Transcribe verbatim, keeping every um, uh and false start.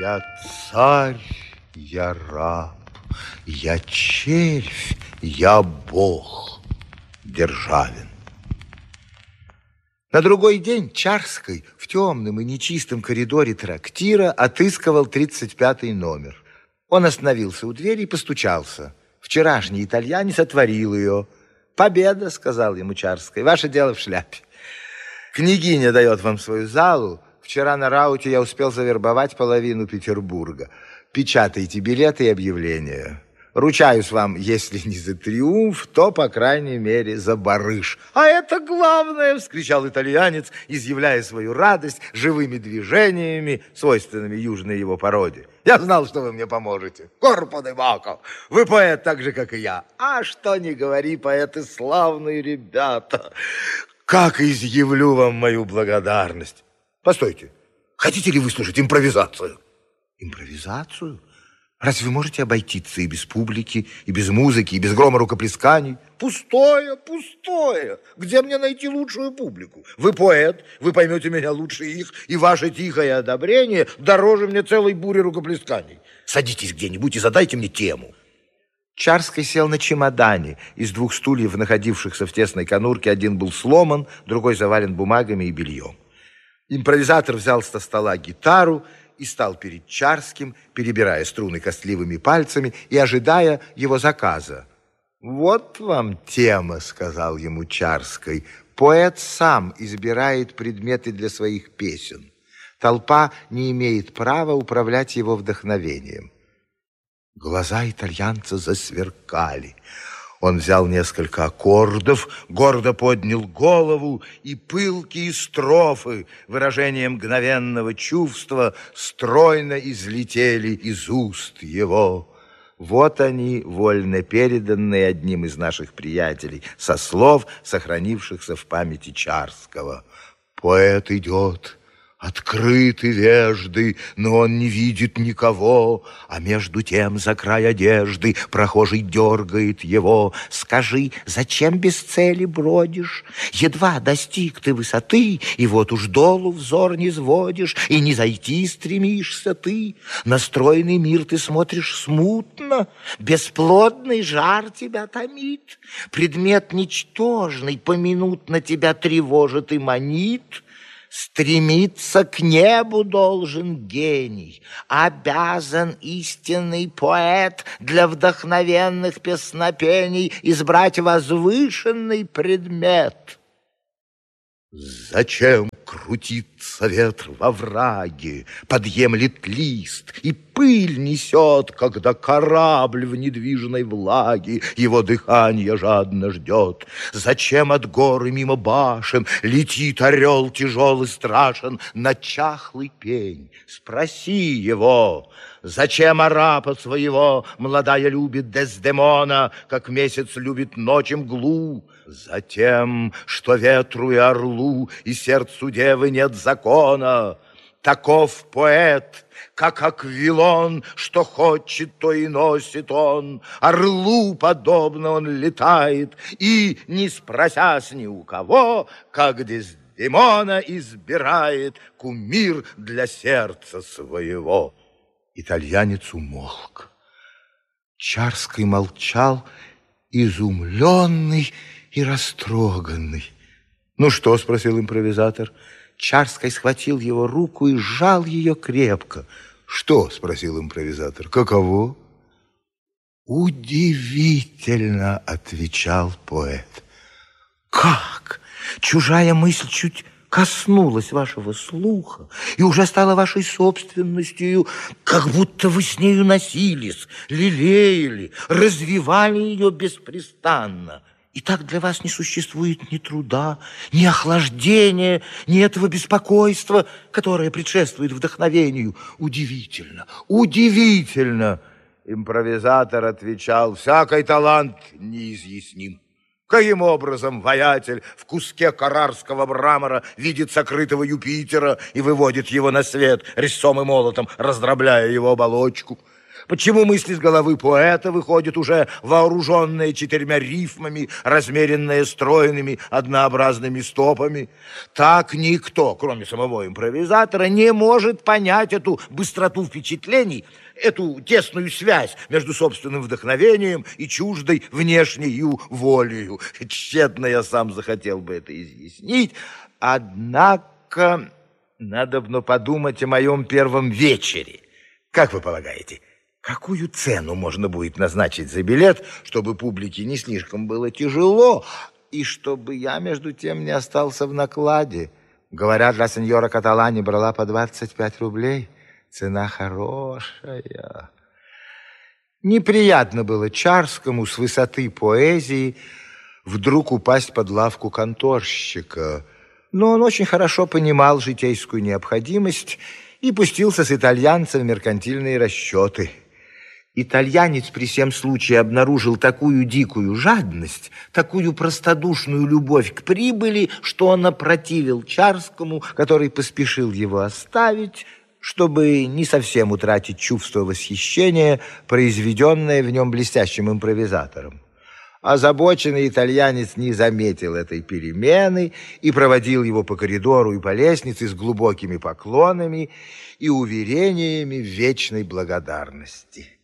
Я царь, я раб, я червь, я бог державен. На другой день Чарский в темном и нечистом коридоре трактира отыскивал тридцать пятый номер. Он остановился у двери и постучался. Вчерашний итальянец отворил ее. «Победа», — сказал ему Чарский, — «ваше дело в шляпе. Княгиня дает вам свою залу. Вчера на рауте я успел завербовать половину Петербурга. Печатайте билеты и объявления. Ручаюсь вам, если не за триумф, то, по крайней мере, за барыш». «А это главное!» — вскричал итальянец, изъявляя свою радость живыми движениями, свойственными южной его породе. «Я знал, что вы мне поможете. Корпо Бако! Вы поэт так же, как и я. А что ни говори, поэты славные ребята. Как изъявлю вам мою благодарность!» «Постойте, хотите ли выслушать импровизацию?» «Импровизацию? Разве вы можете обойтиться и без публики, и без музыки, и без грома рукоплесканий?» «Пустое, пустое! Где мне найти лучшую публику? Вы поэт, вы поймете меня лучше их, и ваше тихое одобрение дороже мне целой бури рукоплесканий. Садитесь где-нибудь и задайте мне тему». Чарский сел на чемодане. Из двух стульев, находившихся в тесной конурке, один был сломан, другой завален бумагами и бельем. Импровизатор взял со стола гитару и стал перед Чарским, перебирая струны костливыми пальцами и ожидая его заказа. «Вот вам тема», — сказал ему Чарский. «Поэт сам избирает предметы для своих песен. Толпа не имеет права управлять его вдохновением». Глаза итальянца засверкали. Он взял несколько аккордов, гордо поднял голову, и пылкие строфы, выражение мгновенного чувства, стройно излетели из уст его. Вот они, вольно переданные одним из наших приятелей, со слов, сохранившихся в памяти Чарского. «Поэт идет, открыт и вежды, но он не видит никого, а между тем за край одежды прохожий дергает его. Скажи, зачем без цели бродишь? Едва достиг ты высоты, и вот уж долу взор не сводишь, и не зайти стремишься ты. На стройный мир ты смотришь смутно, бесплодный жар тебя томит. Предмет ничтожный поминутно тебя тревожит и манит. Стремиться к небу должен гений, обязан истинный поэт для вдохновенных песнопений избрать возвышенный предмет». Зачем крутится ветр во враге, подъемлет лист, и пыль несет, когда корабль в недвижной влаге его дыхание жадно ждет? Зачем от горы мимо башен летит орел тяжелый страшен на чахлый пень? Спроси его. Зачем арапа своего молодая любит Дездемона, как месяц любит ночь мглу? Затем, что ветру и орлу и сердцу девы нет закона. Таков поэт, как Аквилон, что хочет, то и носит он. Орлу подобно он летает, и, не спросясь ни у кого, как Дездемона избирает кумир для сердца своего. Итальянец умолк. Чарский молчал, изумленный и растроганный. «Ну что?» — спросил импровизатор. Чарский схватил его руку и сжал ее крепко. «Что?» — спросил импровизатор. «Каково?» «Удивительно!» — отвечал поэт. «Как? Чужая мысль чуть коснулась вашего слуха и уже стала вашей собственностью, как будто вы с нею носились, лелеяли, развивали ее беспрестанно. И так для вас не существует ни труда, ни охлаждения, ни этого беспокойства, которое предшествует вдохновению. Удивительно, удивительно!» Импровизатор отвечал: «Всякий талант неизъясним. Каким образом воятель в куске карарского мрамора видит сокрытого Юпитера и выводит его на свет резцом и молотом, раздробляя его оболочку? Почему мысли с головы поэта выходят уже вооруженные четырьмя рифмами, размеренные стройными однообразными стопами? Так никто, кроме самого импровизатора, не может понять эту быстроту впечатлений, эту тесную связь между собственным вдохновением и чуждой внешнею волею. Тщетно я сам захотел бы это изъяснить, однако надобно подумать о моем первом вечере. Как вы полагаете, какую цену можно будет назначить за билет, чтобы публике не слишком было тяжело, и чтобы я, между тем, не остался в накладе? Говорят, для сеньора Каталани брала по двадцать пять рублей. Цена хорошая. Неприятно было Чарскому с высоты поэзии вдруг упасть под лавку конторщика, но он очень хорошо понимал житейскую необходимость и пустился с итальянцем в меркантильные расчеты. Итальянец при всем случае обнаружил такую дикую жадность, такую простодушную любовь к прибыли, что он опротивил Чарскому, который поспешил его оставить, чтобы не совсем утратить чувство восхищения, произведенное в нем блестящим импровизатором. Озабоченный итальянец не заметил этой перемены и проводил его по коридору и по лестнице с глубокими поклонами и уверениями в вечной благодарности.